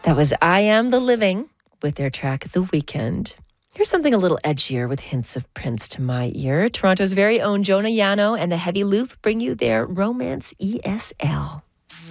That was I Am the Living with their track The Weekend. Here's something a little edgier with hints of Prince to my ear. Toronto's very own Jonah Yano and the Heavy Loop bring you their Romance ESL.